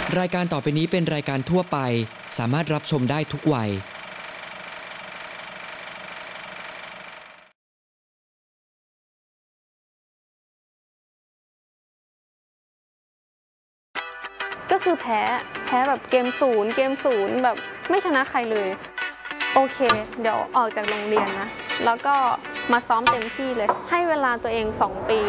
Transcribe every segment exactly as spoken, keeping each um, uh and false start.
รายการต่อไปนี้เป็นรายการทั่วไปสามารถรับชมได้ทุกวัยก็คือแพ้แพ้แบบเกมศูนย์เกมศูนย์แบบไม่ชนะใครเลยโอเคเดี๋ยวออกจากโรงเรียนนะแล้วก็มาซ้อมเต็มที่เลยให้เวลาตัวเองสองปี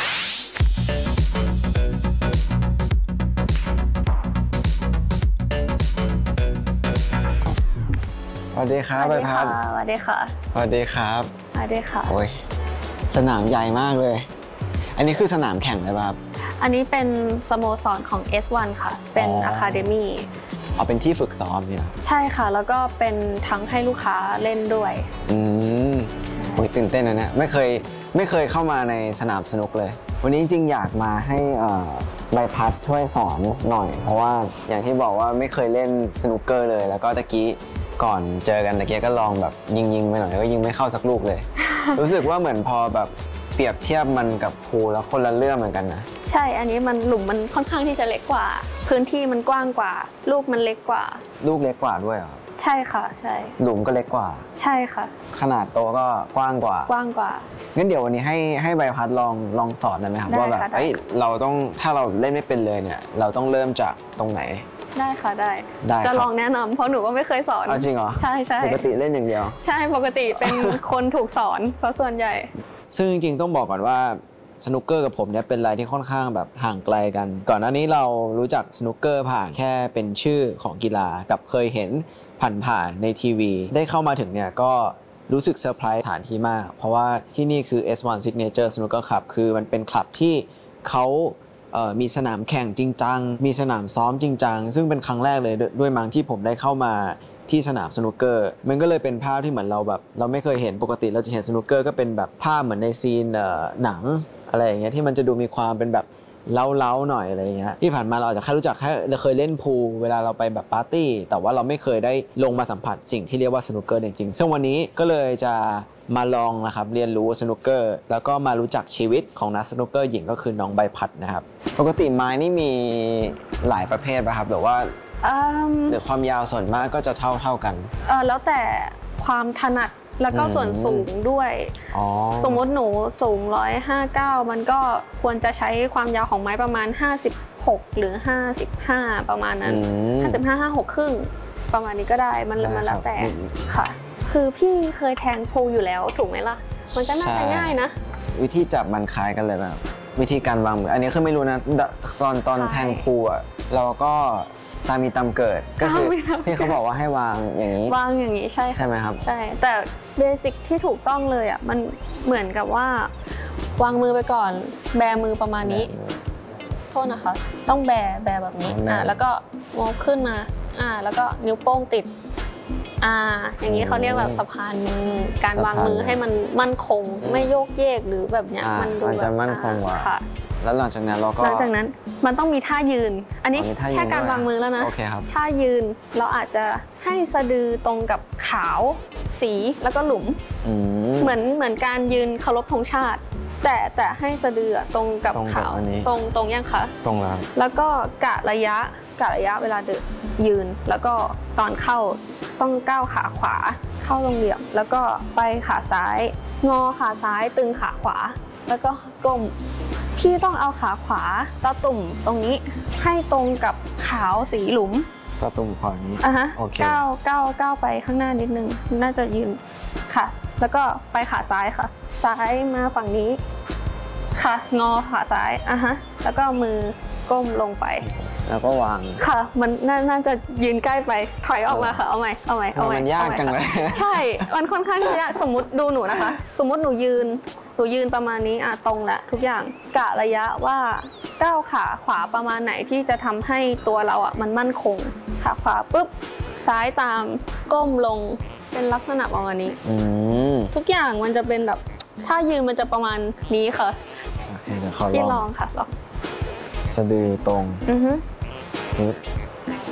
สวัสดีครับใบพัดสวัสดีค่ะสวัสดีครับสวัสดีค่ะโอ้ยสนามใหญ่มากเลยอันนี้คือสนามแข่งเลยป่ะครับอันนี้เป็นสโมสรของ เอส วัน ค่ะเป็นอะคาเดมี่เอาเป็นที่ฝึกซ้อมเนี่ยใช่ค่ะแล้วก็เป็นทั้งให้ลูกค้าเล่นด้วยอืมโอ้ยตื่นเต้นนะเนี่ยไม่เคยไม่เคยเข้ามาในสนามสนุกเลยวันนี้จริงๆอยากมาให้ใบพัดช่วยสอนหน่อยเพราะว่าอย่างที่บอกว่าไม่เคยเล่นสนุกเกอร์เลยแล้วก็ตะกี้ก่อนเจอกันตะกี้ก็ลองแบบยิงๆไปหน่อยก็ยิงไม่เข้าสักลูกเลย รู้สึกว่าเหมือนพอแบบเปรียบเทียบมันกับพูลแล้วคนละเรื่องเหมือนกันนะใช่อันนี้มันหลุมมันค่อนข้างที่จะเล็กกว่าพื้นที่มันกว้างกว่าลูกมันเล็กกว่าลูกเล็กกว่าด้วยเหรอใช่ค่ะใช่หลุมก็เล็กกว่าใช่ค่ะขนาดโตก็กว้างกว่ากว้างกว่างั้นเดี๋ยววันนี้ให้ให้ใบพัดลองลองสอนได้ไหมครับว่าแบบเอ้ยเราต้องถ้าเราเล่นไม่เป็นเลยเนี่ยเราต้องเริ่มจากตรงไหนได้ค่ะได้จะลองแนะนำเพราะหนูก็ไม่เคยสอนจริงเหรอใช่ใช่ปกติเล่นอย่างเดียวใช่ปกติเป็นคนถูกสอนซะส่วนใหญ่ซึ่งจริงๆต้องบอกก่อนว่าสนุกเกอร์กับผมเนี่ยเป็นอะไรที่ค่อนข้างแบบห่างไกลกันก่อนหน้านี้เรารู้จักสนุกเกอร์ผ่านแค่เป็นชื่อของกีฬากับเคยเห็นผ่านๆในทีวีได้เข้ามาถึงเนี่ยก็รู้สึกเซอร์ไพรส์สถานที่มากเพราะว่าที่นี่คือ เอส วัน Signature Snooker Club คือมันเป็นคลับที่เขามีสนามแข่งจริงจังมีสนามซ้อมจริงจังซึ่งเป็นครั้งแรกเลยด้วยมั้งที่ผมได้เข้ามาที่สนามสนุกเกอร์มันก็เลยเป็นภาพที่เหมือนเราแบบเราไม่เคยเห็นปกติเราจะเห็นสนุกเกอร์ก็เป็นแบบภาพเหมือนในซีนหนังอะไรอย่างเงี้ยที่มันจะดูมีความเป็นแบบเล้าๆหน่อยอะไรอย่างเงี้ยที่ผ่านมาเราอาจจะแค่รู้จักแค่เราเคยเล่นพูลเวลาเราไปแบบปาร์ตี้แต่ว่าเราไม่เคยได้ลงมาสัมผัสสิ่งที่เรียกว่าสนุกเกอร์จริงๆซึ่งวันนี้ก็เลยจะมาลองนะครับเรียนรู้สนุกเกอร์แล้วก็มารู้จักชีวิตของนักสนุกเกอร์หญิงก็คือน้องใบพัดนะครับปกติไม้นี่มีหลายประเภทป่ะครับหรือว่าหรือความยาวส่วนมากก็จะเท่าเท่ากันเออแล้วแต่ความถนัดแล้วก็ส่วนสูงด้วยสมมติหนูสูงหนึ่งร้อยห้าสิบเก้ามันก็ควรจะใช้ความยาวของไม้ประมาณห้าสิบหกหรือห้าสิบห้าประมาณนั้นห้าสิบห้า ห้าสิบหกครึ่งประมาณนี้ก็ได้มันมันแล้วแต่ค่ะคือพี่เคยแทงพูลอยู่แล้วถูกไหมล่ะมันก็น่าจะง่ายนะวิธีจับมันคล้ายกันเลยแบบวิธีการวางมืออันนี้คือไม่รู้นะตอนตอนแทงพูลอ่ะเราก็ตามมีตามเกิดก็คือที่เขาบอกว่าให้วางอย่างนี้วางอย่างนี้ใช่ใช่ไหมครับใช่แต่เบสิกที่ถูกต้องเลยอ่ะมันเหมือนกับว่าวางมือไปก่อนแบมือประมาณนี้โทษนะคะต้องแบแบแบบนี้อ่าแล้วก็งอขึ้นมาอ่าแล้วก็นิ้วโป้งติดอ่าอย่างนี้เขาเรียกแบบสะพานมือการวางมือให้มันมั่นคงไม่โยกเยกหรือแบบเนี้ยมันดูแบบมั่นคงกว่าแล้วหลังจากนั้นเราก็หลังจากนั้นมันต้องมีท่ายืนอันนี้แค่การวางมือแล้วนะท่ายืนเราอาจจะให้สะดือตรงกับขาวสีแล้วก็หลุมเหมือนเหมือนการยืนเคารพธงชาติแต่แต่ให้สะดือตรงกับขาวตรงตรงยังคะตรงแล้วแล้วก็กะระยะกะระยะเวลาเดินยืนแล้วก็ตอนเข้าต้องก้าวขาขวาเข้าลงเหลี่ยมแล้วก็ไปขาซ้ายงอขาซ้ายตึงขาขวาแล้วก็ก้มพี่ต้องเอาขาขวาตาตุ่มตรงนี้ให้ตรงกับขาวสีหลุมตาตุ่มขวานี้อ่ะฮะก้าวก้าวก้าวไปข้างหน้านิดนึงน่าจะยืนค่ะแล้วก็ไปขาซ้ายค่ะซ้ายมาฝั่งนี้ค่ะงอขาซ้ายอ่ะฮะแล้วก็มือก้มลงไปแล้วก็วางค่ะมันน่าจะยืนใกล้ไปถอยออกมาค่ะเอาใหม่เอาใหม่เอาใหม่มันยากจังเลยใช่มันค่อนข้างยากสมมติดูหนูนะคะสมมติหนูยืนหนูยืนประมาณนี้อ่ะตรงแหละทุกอย่างกะระยะว่าก้าวขาขวาประมาณไหนที่จะทำให้ตัวเราอ่ะมันมั่นคงขาขวาปุ๊บซ้ายตามก้มลงเป็นลักษณะประมาณนี้ทุกอย่างมันจะเป็นแบบถ้ายืนมันจะประมาณนี้ค่ะโอเคเดี๋ยวขอลองพี่ลองค่ะลองสะดือตรงอือฮึ